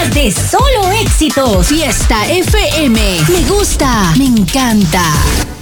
horas de solo éxitos. Fiesta FM. Me gusta, me encanta.